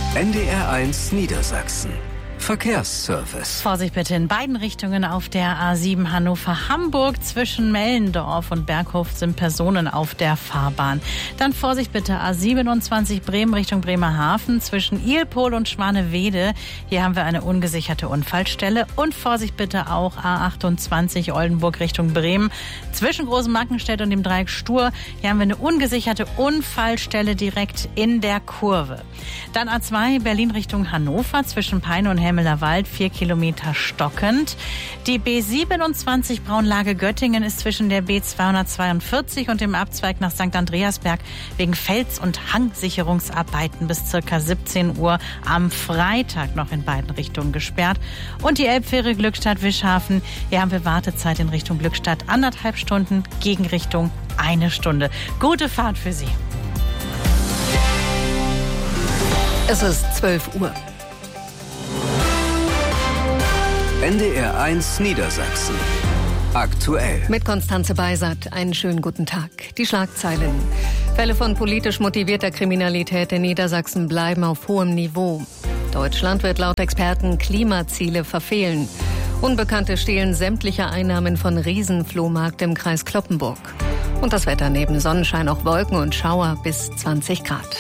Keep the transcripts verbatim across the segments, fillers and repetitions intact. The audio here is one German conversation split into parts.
N D R eins Niedersachsen. Verkehrsservice. Vorsicht bitte in beiden Richtungen auf der A sieben Hannover-Hamburg. Zwischen Mellendorf und Berghof sind Personen auf der Fahrbahn. Dann Vorsicht bitte A siebenundzwanzig Bremen Richtung Bremerhaven zwischen Ilpol und Schwanewede. Hier haben wir eine ungesicherte Unfallstelle. Und Vorsicht bitte auch A achtundzwanzig Oldenburg Richtung Bremen zwischen Großmarkenstedt und dem Dreieck Stur. Hier haben wir eine ungesicherte Unfallstelle direkt in der Kurve. Dann A zwei Berlin Richtung Hannover zwischen Peine und Hemmeler Wald, vier Kilometer stockend. Die B siebenundzwanzig Braunlage Göttingen ist zwischen der B zweihundertzweiundvierzig und dem Abzweig nach Sankt Andreasberg wegen Fels- und Hangsicherungsarbeiten bis circa siebzehn Uhr am Freitag noch in beiden Richtungen gesperrt. Und die Elbfähre Glückstadt-Wischhafen, hier haben wir Wartezeit in Richtung Glückstadt anderthalb Stunden, Gegenrichtung eine Stunde. Gute Fahrt für Sie. Es ist zwölf Uhr. N D R eins Niedersachsen. Aktuell. Mit Konstanze Beisert. Einen schönen guten Tag. Die Schlagzeilen. Fälle von politisch motivierter Kriminalität in Niedersachsen bleiben auf hohem Niveau. Deutschland wird laut Experten Klimaziele verfehlen. Unbekannte stehlen sämtliche Einnahmen von Riesenflohmarkt im Kreis Cloppenburg. Und das Wetter neben Sonnenschein auch Wolken und Schauer bis zwanzig Grad.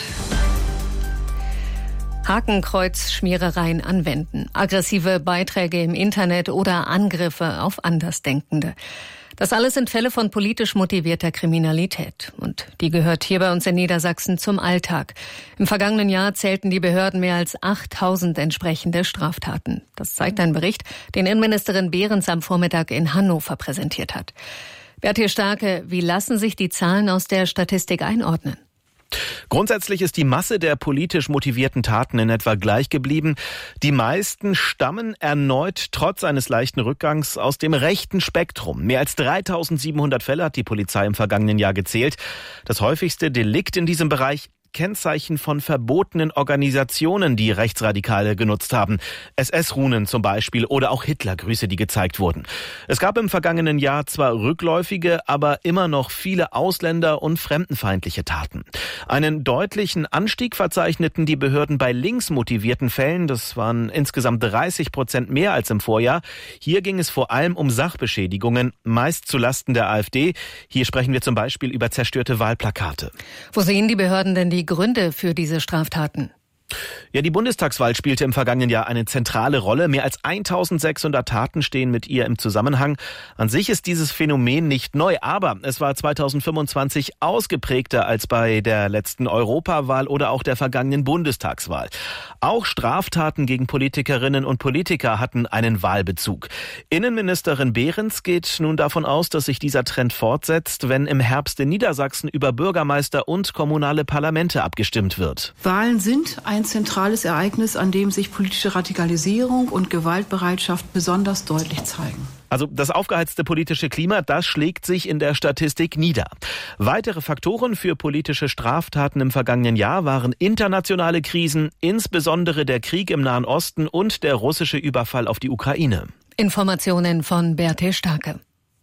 Hakenkreuz-Schmierereien anwenden, aggressive Beiträge im Internet oder Angriffe auf Andersdenkende. Das alles sind Fälle von politisch motivierter Kriminalität. Und die gehört hier bei uns in Niedersachsen zum Alltag. Im vergangenen Jahr zählten die Behörden mehr als achttausend entsprechende Straftaten. Das zeigt ein Bericht, den Innenministerin Behrens am Vormittag in Hannover präsentiert hat. Berthe Starke, wie lassen sich die Zahlen aus der Statistik einordnen? Grundsätzlich ist die Masse der politisch motivierten Taten in etwa gleich geblieben. Die meisten stammen erneut trotz eines leichten Rückgangs aus dem rechten Spektrum. Mehr als dreitausendsiebenhundert Fälle hat die Polizei im vergangenen Jahr gezählt. Das häufigste Delikt in diesem Bereich: Kennzeichen von verbotenen Organisationen, die Rechtsradikale genutzt haben. S S-Runen zum Beispiel oder auch Hitlergrüße, die gezeigt wurden. Es gab im vergangenen Jahr zwar rückläufige, aber immer noch viele Ausländer- und fremdenfeindliche Taten. Einen deutlichen Anstieg verzeichneten die Behörden bei linksmotivierten Fällen. Das waren insgesamt dreißig Prozent mehr als im Vorjahr. Hier ging es vor allem um Sachbeschädigungen, meist zulasten der AfD. Hier sprechen wir zum Beispiel über zerstörte Wahlplakate. Wo sehen die Behörden denn die Gründe für diese Straftaten? Ja, die Bundestagswahl spielte im vergangenen Jahr eine zentrale Rolle. Mehr als eintausendsechshundert Taten stehen mit ihr im Zusammenhang. An sich ist dieses Phänomen nicht neu, aber es war zweitausendfünfundzwanzig ausgeprägter als bei der letzten Europawahl oder auch der vergangenen Bundestagswahl. Auch Straftaten gegen Politikerinnen und Politiker hatten einen Wahlbezug. Innenministerin Behrens geht nun davon aus, dass sich dieser Trend fortsetzt, wenn im Herbst in Niedersachsen über Bürgermeister und kommunale Parlamente abgestimmt wird. Wahlen sind ein Ein zentrales Ereignis, an dem sich politische Radikalisierung und Gewaltbereitschaft besonders deutlich zeigen. Also das aufgeheizte politische Klima, das schlägt sich in der Statistik nieder. Weitere Faktoren für politische Straftaten im vergangenen Jahr waren internationale Krisen, insbesondere der Krieg im Nahen Osten und der russische Überfall auf die Ukraine. Informationen von Berthe Starke.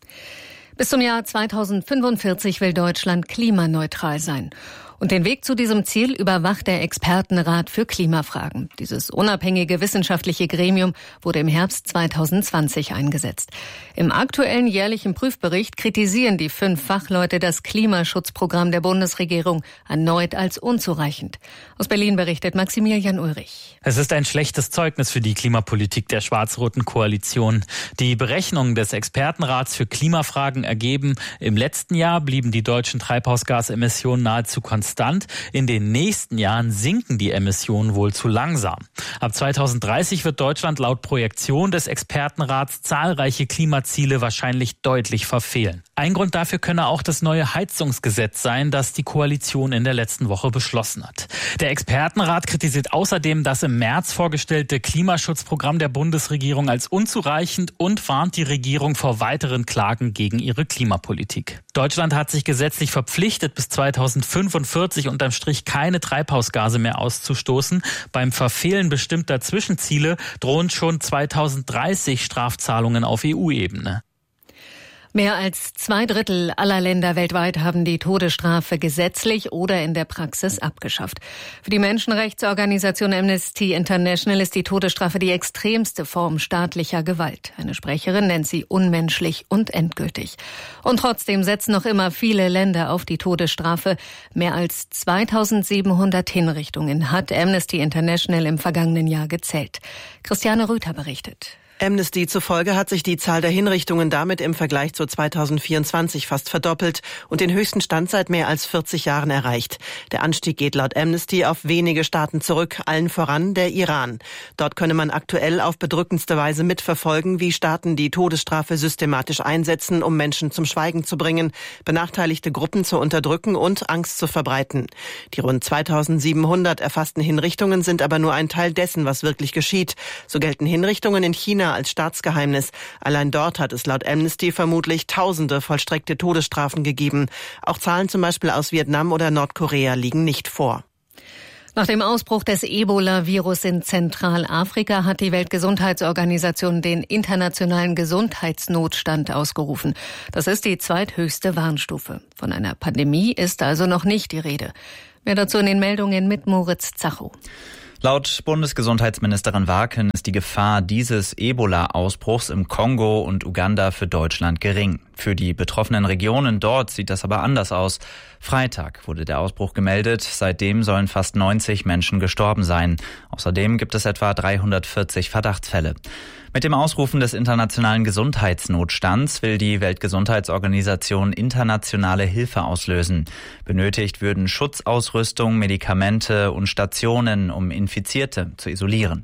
Bis zum Jahr zweitausendfünfundvierzig will Deutschland klimaneutral sein. Und den Weg zu diesem Ziel überwacht der Expertenrat für Klimafragen. Dieses unabhängige wissenschaftliche Gremium wurde im Herbst zweitausendzwanzig eingesetzt. Im aktuellen jährlichen Prüfbericht kritisieren die fünf Fachleute das Klimaschutzprogramm der Bundesregierung erneut als unzureichend. Aus Berlin berichtet Maximilian Ulrich. Es ist ein schlechtes Zeugnis für die Klimapolitik der schwarz-roten Koalition. Die Berechnungen des Expertenrats für Klimafragen ergeben, im letzten Jahr blieben die deutschen Treibhausgasemissionen nahezu konstant. In den nächsten Jahren sinken die Emissionen wohl zu langsam. Ab zweitausenddreißig wird Deutschland laut Projektion des Expertenrats zahlreiche Klimaziele wahrscheinlich deutlich verfehlen. Ein Grund dafür könne auch das neue Heizungsgesetz sein, das die Koalition in der letzten Woche beschlossen hat. Der Expertenrat kritisiert außerdem das im März vorgestellte Klimaschutzprogramm der Bundesregierung als unzureichend und warnt die Regierung vor weiteren Klagen gegen ihre Klimapolitik. Deutschland hat sich gesetzlich verpflichtet, bis zweitausendfünfundvierzig unterm Strich keine Treibhausgase mehr auszustoßen. Beim Verfehlen bestimmter Zwischenziele drohen schon zweitausenddreißig Strafzahlungen auf E U-Ebene. Mehr als zwei Drittel aller Länder weltweit haben die Todesstrafe gesetzlich oder in der Praxis abgeschafft. Für die Menschenrechtsorganisation Amnesty International ist die Todesstrafe die extremste Form staatlicher Gewalt. Eine Sprecherin nennt sie unmenschlich und endgültig. Und trotzdem setzen noch immer viele Länder auf die Todesstrafe. Mehr als zweitausendsiebenhundert Hinrichtungen hat Amnesty International im vergangenen Jahr gezählt. Christiane Rüther berichtet. Amnesty zufolge hat sich die Zahl der Hinrichtungen damit im Vergleich zu zweitausendvierundzwanzig fast verdoppelt und den höchsten Stand seit mehr als vierzig Jahren erreicht. Der Anstieg geht laut Amnesty auf wenige Staaten zurück, allen voran der Iran. Dort könne man aktuell auf bedrückendste Weise mitverfolgen, wie Staaten die Todesstrafe systematisch einsetzen, um Menschen zum Schweigen zu bringen, benachteiligte Gruppen zu unterdrücken und Angst zu verbreiten. Die rund zweitausendsiebenhundert erfassten Hinrichtungen sind aber nur ein Teil dessen, was wirklich geschieht. So gelten Hinrichtungen in China als Staatsgeheimnis. Allein dort hat es laut Amnesty vermutlich tausende vollstreckte Todesstrafen gegeben. Auch Zahlen zum Beispiel aus Vietnam oder Nordkorea liegen nicht vor. Nach dem Ausbruch des Ebola-Virus in Zentralafrika hat die Weltgesundheitsorganisation den internationalen Gesundheitsnotstand ausgerufen. Das ist die zweithöchste Warnstufe. Von einer Pandemie ist also noch nicht die Rede. Mehr dazu in den Meldungen mit Moritz Zacho. Laut Bundesgesundheitsministerin Warken ist die Gefahr dieses Ebola-Ausbruchs im Kongo und Uganda für Deutschland gering. Für die betroffenen Regionen dort sieht das aber anders aus. Freitag wurde der Ausbruch gemeldet. Seitdem sollen fast neunzig Menschen gestorben sein. Außerdem gibt es etwa dreihundertvierzig Verdachtsfälle. Mit dem Ausrufen des internationalen Gesundheitsnotstands will die Weltgesundheitsorganisation internationale Hilfe auslösen. Benötigt würden Schutzausrüstung, Medikamente und Stationen, um Infizierte zu isolieren.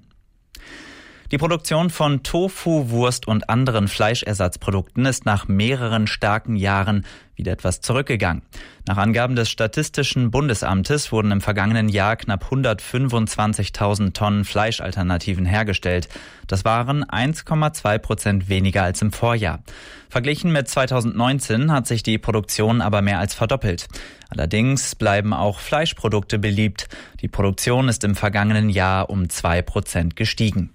Die Produktion von Tofu, Wurst und anderen Fleischersatzprodukten ist nach mehreren starken Jahren wieder etwas zurückgegangen. Nach Angaben des Statistischen Bundesamtes wurden im vergangenen Jahr knapp hundertfünfundzwanzigtausend Tonnen Fleischalternativen hergestellt. Das waren eins Komma zwei Prozent weniger als im Vorjahr. Verglichen mit zweitausendneunzehn hat sich die Produktion aber mehr als verdoppelt. Allerdings bleiben auch Fleischprodukte beliebt. Die Produktion ist im vergangenen Jahr um zwei Prozent gestiegen.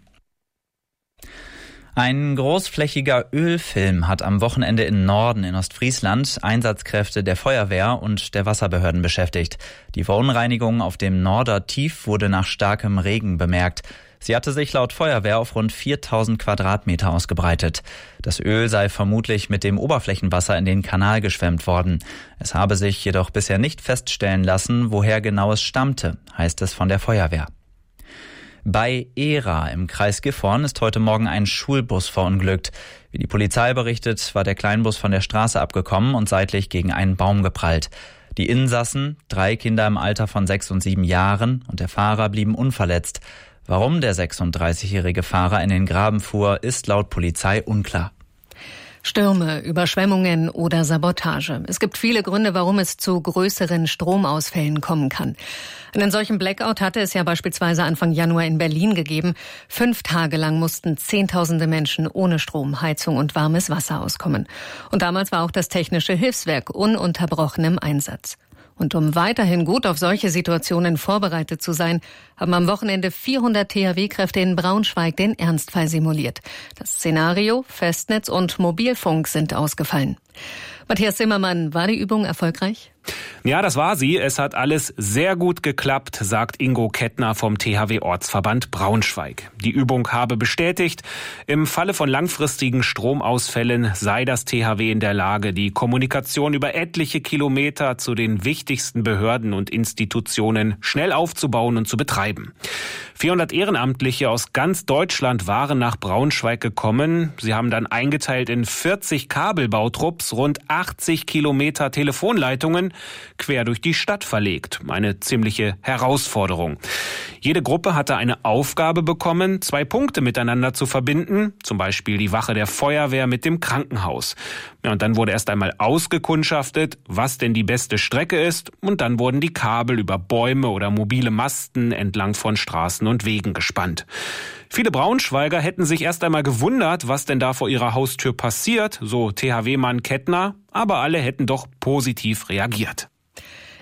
Ein großflächiger Ölfilm hat am Wochenende im Norden in Ostfriesland Einsatzkräfte der Feuerwehr und der Wasserbehörden beschäftigt. Die Verunreinigung auf dem Nordertief wurde nach starkem Regen bemerkt. Sie hatte sich laut Feuerwehr auf rund viertausend Quadratmeter ausgebreitet. Das Öl sei vermutlich mit dem Oberflächenwasser in den Kanal geschwemmt worden. Es habe sich jedoch bisher nicht feststellen lassen, woher genau es stammte, heißt es von der Feuerwehr. Bei Ehra im Kreis Gifhorn ist heute Morgen ein Schulbus verunglückt. Wie die Polizei berichtet, war der Kleinbus von der Straße abgekommen und seitlich gegen einen Baum geprallt. Die Insassen, drei Kinder im Alter von sechs und sieben Jahren und der Fahrer blieben unverletzt. Warum der sechsunddreißigjährige Fahrer in den Graben fuhr, ist laut Polizei unklar. Stürme, Überschwemmungen oder Sabotage. Es gibt viele Gründe, warum es zu größeren Stromausfällen kommen kann. Einen solchen Blackout hatte es ja beispielsweise Anfang Januar in Berlin gegeben. Fünf Tage lang mussten Zehntausende Menschen ohne Strom, Heizung und warmes Wasser auskommen. Und damals war auch das Technische Hilfswerk ununterbrochen im Einsatz. Und um weiterhin gut auf solche Situationen vorbereitet zu sein, haben am Wochenende vierhundert T H W-Kräfte in Braunschweig den Ernstfall simuliert. Das Szenario, Festnetz und Mobilfunk sind ausgefallen. Matthias Zimmermann, war die Übung erfolgreich? Ja, das war sie. Es hat alles sehr gut geklappt, sagt Ingo Kettner vom T H W-Ortsverband Braunschweig. Die Übung habe bestätigt, im Falle von langfristigen Stromausfällen sei das T H W in der Lage, die Kommunikation über etliche Kilometer zu den wichtigsten Behörden und Institutionen schnell aufzubauen und zu betreiben. vierhundert Ehrenamtliche aus ganz Deutschland waren nach Braunschweig gekommen. Sie haben dann eingeteilt in vierzig Kabelbautrupps rund achtzig Kilometer Telefonleitungen quer durch die Stadt verlegt. Eine ziemliche Herausforderung. Jede Gruppe hatte eine Aufgabe bekommen, zwei Punkte miteinander zu verbinden, zum Beispiel die Wache der Feuerwehr mit dem Krankenhaus. Ja, und dann wurde erst einmal ausgekundschaftet, was denn die beste Strecke ist, und dann wurden die Kabel über Bäume oder mobile Masten entlang von Straßen und Wegen gespannt. Viele Braunschweiger hätten sich erst einmal gewundert, was denn da vor ihrer Haustür passiert, so T H W-Mann Kettner, aber alle hätten doch positiv reagiert.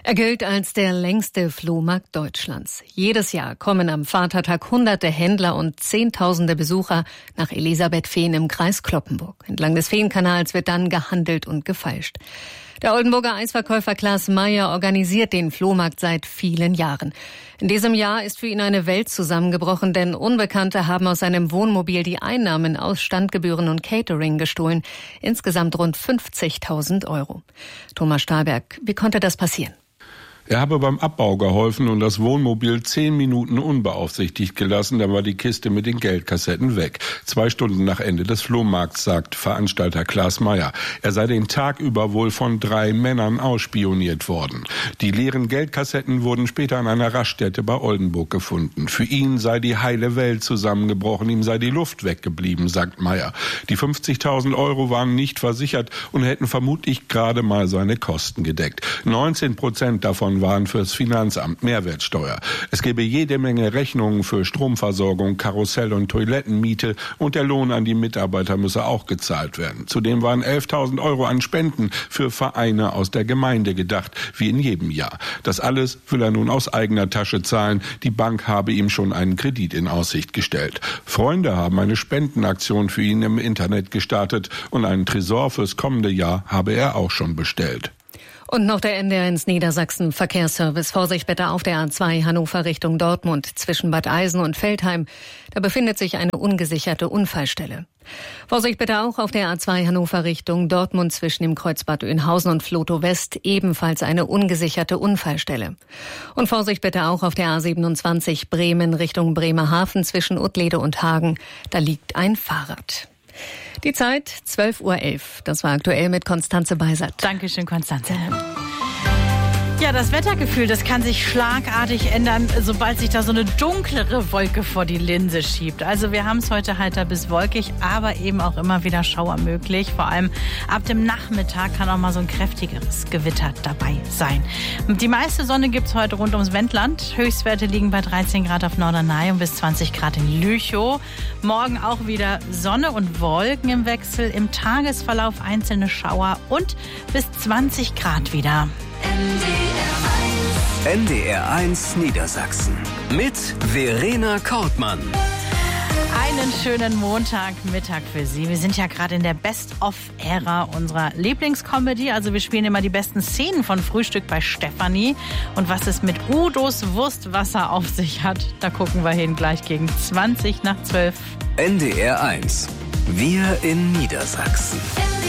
Er gilt als der längste Flohmarkt Deutschlands. Jedes Jahr kommen am Vatertag hunderte Händler und zehntausende Besucher nach Elisabethfehn im Kreis Cloppenburg. Entlang des Fehn-Kanals wird dann gehandelt und gefeilscht. Der Oldenburger Eisverkäufer Klaas Meyer organisiert den Flohmarkt seit vielen Jahren. In diesem Jahr ist für ihn eine Welt zusammengebrochen, denn Unbekannte haben aus seinem Wohnmobil die Einnahmen aus Standgebühren und Catering gestohlen. Insgesamt rund fünfzigtausend Euro. Thomas Stahlberg, wie konnte das passieren? Er habe beim Abbau geholfen und das Wohnmobil zehn Minuten unbeaufsichtigt gelassen, dann war die Kiste mit den Geldkassetten weg. Zwei Stunden nach Ende des Flohmarkts, sagt Veranstalter Klaas Meyer. Er sei den Tag über wohl von drei Männern ausspioniert worden. Die leeren Geldkassetten wurden später an einer Raststätte bei Oldenburg gefunden. Für ihn sei die heile Welt zusammengebrochen, ihm sei die Luft weggeblieben, sagt Meyer. Die fünfzigtausend Euro waren nicht versichert und hätten vermutlich gerade mal seine Kosten gedeckt. neunzehn Prozent davon waren fürs Finanzamt Mehrwertsteuer. Es gäbe jede Menge Rechnungen für Stromversorgung, Karussell- und Toilettenmiete und der Lohn an die Mitarbeiter müsse auch gezahlt werden. Zudem waren elftausend Euro an Spenden für Vereine aus der Gemeinde gedacht, wie in jedem Jahr. Das alles will er nun aus eigener Tasche zahlen. Die Bank habe ihm schon einen Kredit in Aussicht gestellt. Freunde haben eine Spendenaktion für ihn im Internet gestartet und einen Tresor fürs kommende Jahr habe er auch schon bestellt. Und noch der N D R eins Niedersachsen Verkehrsservice. Vorsicht bitte auf der A zwei Hannover Richtung Dortmund zwischen Bad Eisen und Veltheim. Da befindet sich eine ungesicherte Unfallstelle. Vorsicht bitte auch auf der A zwei Hannover Richtung Dortmund zwischen dem Kreuzbad Oeynhausen und Flotow West. Ebenfalls eine ungesicherte Unfallstelle. Und Vorsicht bitte auch auf der A siebenundzwanzig Bremen Richtung Bremerhaven zwischen Uttlede und Hagen. Da liegt ein Fahrrad. Die Zeit zwölf Uhr elf. Das war aktuell mit Konstanze Beisert. Dankeschön, Konstanze. Ja, das Wettergefühl, das kann sich schlagartig ändern, sobald sich da so eine dunklere Wolke vor die Linse schiebt. Also wir haben es heute heiter bis wolkig, aber eben auch immer wieder Schauer möglich. Vor allem ab dem Nachmittag kann auch mal so ein kräftigeres Gewitter dabei sein. Die meiste Sonne gibt's heute rund ums Wendland. Höchstwerte liegen bei dreizehn Grad auf Norderney und bis zwanzig Grad in Lüchow. Morgen auch wieder Sonne und Wolken im Wechsel. Im Tagesverlauf einzelne Schauer und bis zwanzig Grad wieder. N D R eins Niedersachsen mit Verena Kortmann. Einen schönen Montagmittag für Sie. Wir sind ja gerade in der Best-of-Ära unserer Lieblingscomedy. Also wir spielen immer die besten Szenen von Frühstück bei Stefanie. Und was es mit Udos Wurstwasser auf sich hat, da gucken wir hin gleich gegen zwanzig nach zwölf. N D R eins. Wir in Niedersachsen.